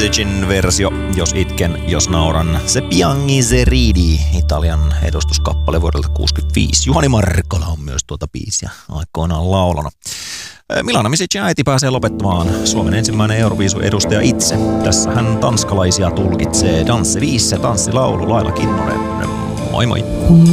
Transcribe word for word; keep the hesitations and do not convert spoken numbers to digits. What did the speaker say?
Musicin versio, Jos itken, jos nauran. Se Piangi se ridi, Italian edustuskappale vuodelta kuusikymmentäviisi. Juhani Markkola on myös tuota biisiä aikoinaan laulanut. Milana Misicin äiti pääsee lopettamaan, Suomen ensimmäinen Euroviisun edustaja itse. Tässä hän tanskalaisia tulkitsee. Danse viisse, tanssilaulu, Laila Kinnunen. Moi moi!